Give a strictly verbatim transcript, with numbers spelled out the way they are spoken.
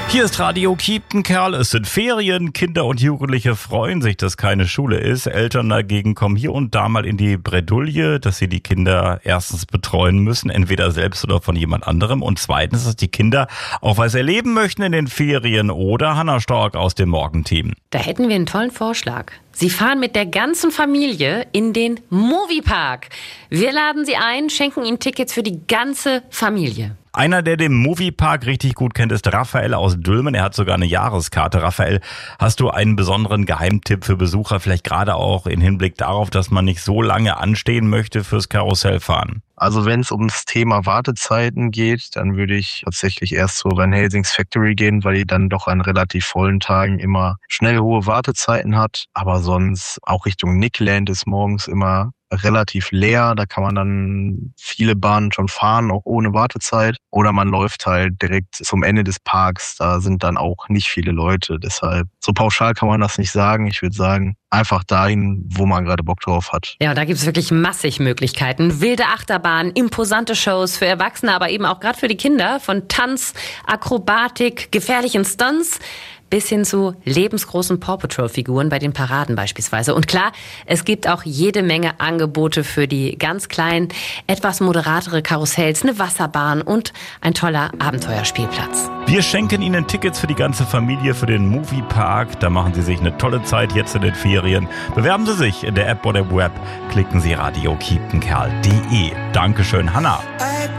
Hier ist Radio Kiepenkerl. Es sind Ferien. Kinder und Jugendliche freuen sich, dass keine Schule ist. Eltern dagegen kommen hier und da mal in die Bredouille, dass sie die Kinder erstens betreuen müssen, entweder selbst oder von jemand anderem. Und zweitens, dass die Kinder auch was erleben möchten in den Ferien. Oder Hanna Stork aus dem Morgenteam. Da hätten wir einen tollen Vorschlag. Sie fahren mit der ganzen Familie in den Moviepark. Wir laden Sie ein, schenken Ihnen Tickets für die ganze Familie. Einer, der den Moviepark richtig gut kennt, ist Raphael aus Dülmen. Er hat sogar eine Jahreskarte. Raphael, hast du einen besonderen Geheimtipp für Besucher, vielleicht gerade auch im Hinblick darauf, dass man nicht so lange anstehen möchte fürs Karussellfahren? Also wenn es ums Thema Wartezeiten geht, dann würde ich tatsächlich erst zu Van Helsing's Factory gehen, weil die dann doch an relativ vollen Tagen immer schnell hohe Wartezeiten hat. Aber sonst auch Richtung Nickland ist morgens immer relativ leer. Da kann man dann viele Bahnen schon fahren, auch ohne Wartezeit. Oder man läuft halt direkt zum Ende des Parks. Da sind dann auch nicht viele Leute. Deshalb, so pauschal kann man das nicht sagen. Ich würde sagen, einfach dahin, wo man gerade Bock drauf hat. Ja, da gibt's wirklich massig Möglichkeiten. Wilde Achterbahnen, imposante Shows für Erwachsene, aber eben auch gerade für die Kinder. Von Tanz, Akrobatik, gefährlichen Stunts bis hin zu lebensgroßen Paw Patrol-Figuren bei den Paraden beispielsweise. Und klar, es gibt auch jede Menge Angebote für die ganz kleinen, etwas moderatere Karussells, eine Wasserbahn und ein toller Abenteuerspielplatz. Wir schenken Ihnen Tickets für die ganze Familie für den Moviepark. Da machen Sie sich eine tolle Zeit jetzt in den Ferien. Bewerben Sie sich in der App oder im Web. Klicken Sie radio kiepenkerl punkt de. Dankeschön, Hanna.